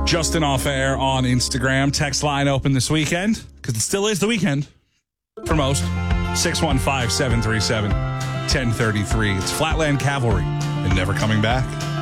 Justin Off Air on Instagram. Text line open this weekend because it still is the weekend for most. 615-737-1033. It's Flatland Cavalry and Never Coming Back.